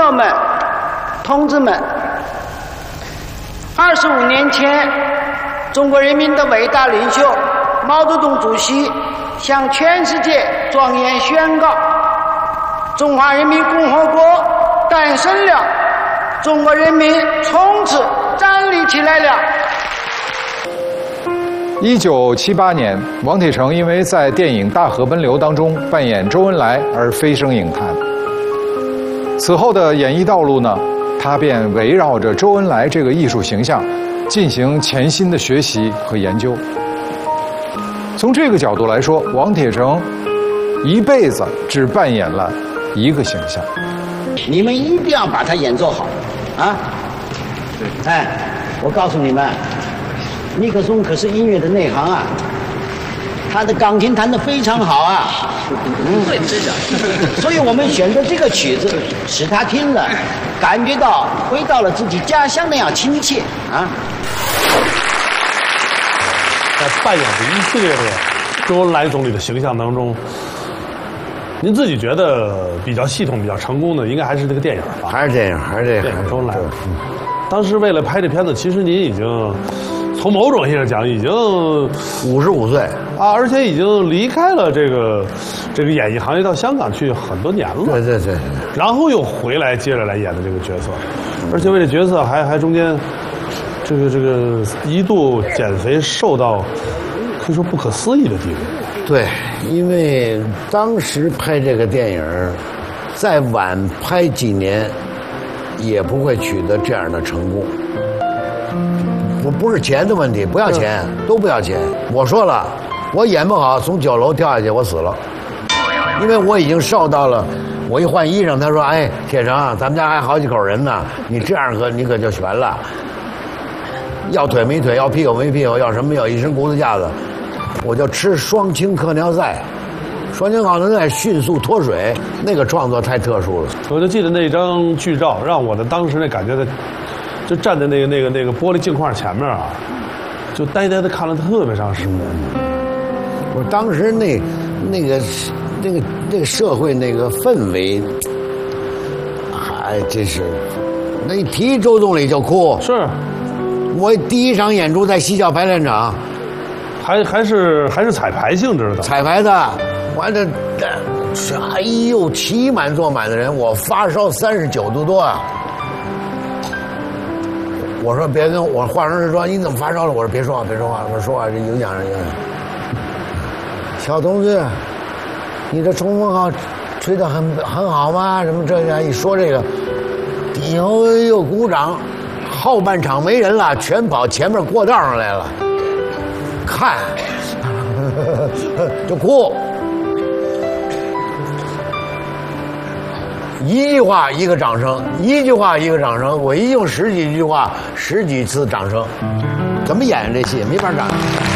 友们、同志们，25年前，中国人民的伟大领袖毛泽东主席向全世界庄严宣告：中华人民共和国诞生了，中国人民从此站立起来了。 1978年，王铁成因为在电影《大河奔流》当中扮演周恩来而飞升影坛。此后的演艺道路呢，他便围绕着周恩来这个艺术形象进行潜心的学习和研究。从这个角度来说，王铁成一辈子只扮演了一个形象。 你们一定要把它演奏好，啊！哎，我告诉你们，尼克松可是音乐的内行啊，他的钢琴弹得非常好啊。对，是的。所以我们选择这个曲子，使他听了，感觉到回到了自己家乡那样亲切啊。 在扮演的一系列的周恩来总理的形象当中，您自己觉得比较系统、比较成功的，应该还是这个电影吧？ 还是电影，还是这个电影周恩来。当时为了拍这片子，其实您已经从某种意义上讲，已经 55岁啊，而且已经离开了这个演艺行业，到香港去很多年了。 对对对。 然后又回来接着来演的这个角色，而且为这角色还中间这个一度减肥瘦到可以说不可思议的地步。 对，因为当时拍这个电影，再晚拍几年，也不会取得这样的成功。不是钱的问题，不要钱，都不要钱。我说了，我演不好，从9楼掉下去，我死了，因为我已经瘦到了。我一换衣裳，他说：“哎，铁成，咱们家还好几口人呢，你这样你可就悬了。要腿没腿，要屁股没屁股，要什么要一身骨头架子。”我就吃双氢克尿塞，双氢克尿塞迅速脱水，那个创作太特殊了。 我就记得那张剧照，让我的当时那感觉的。就站在那个玻璃镜框前面啊，就呆呆的看了特别长时间。 我当时那个社会那个氛围，还真是，那一提周总理就哭。 是，我第一场演出在西校排练场， 还是彩排性质的。 彩排的，完了，哎呦，骑满坐满的人，我发烧39度多啊。我说别跟我化妆师说你怎么发烧了？我说别说话，别说话，我说话这影响人。小同志，你的冲锋号吹得很好吗？什么这样一说这个，以后又鼓掌，后半场没人了，全跑前面过道上来了，看就哭。一句话一个掌声，一句话一个掌声，我一用10几句话，10几次掌声，怎么演这戏没法干。